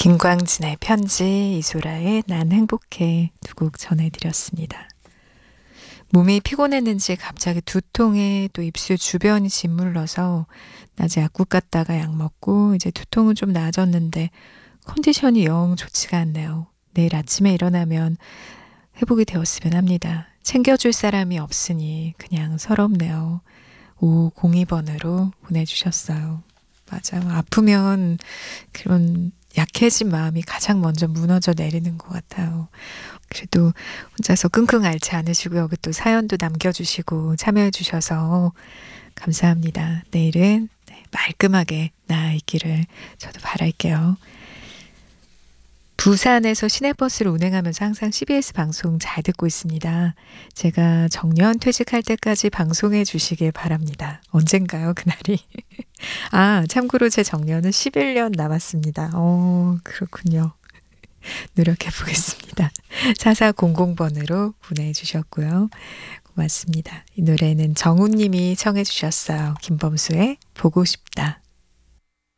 김광진의 편지, 이소라의 난 행복해 두 곡 전해드렸습니다. 몸이 피곤했는지 갑자기 두통에 또 입술 주변이 짓물러서 낮에 약국 갔다가 약 먹고 이제 두통은 좀 나아졌는데 컨디션이 영 좋지가 않네요. 내일 아침에 일어나면 회복이 되었으면 합니다. 챙겨줄 사람이 없으니 그냥 서럽네요. 5502번으로 보내주셨어요. 맞아요. 아프면 그런 약해진 마음이 가장 먼저 무너져 내리는 것 같아요. 그래도 혼자서 끙끙 앓지 않으시고 여기 또 사연도 남겨주시고 참여해 주셔서 감사합니다. 내일은 말끔하게 나아 있기를 저도 바랄게요. 부산에서 시내버스를 운행하면서 항상 CBS 방송 잘 듣고 있습니다. 제가 정년 퇴직할 때까지 방송해 주시길 바랍니다. 언젠가요, 그날이? 아, 참고로 제 정년은 11년 남았습니다. 그렇군요. 노력해 보겠습니다. 4400번으로 보내주셨고요. 고맙습니다. 이 노래는 정우님이 청해 주셨어요. 김범수의 보고 싶다.